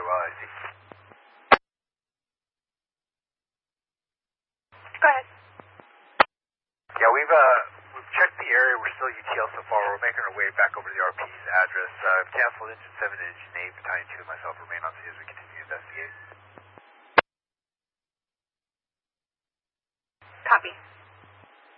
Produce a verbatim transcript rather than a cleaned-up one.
well, I see. Go ahead. Yeah, we've uh we've checked the area. We're still U T L so far. We're making our way back over to the R P's address. Uh, I've canceled engine seven and engine eight. Battalion two and myself remain on scene as we continue to investigate.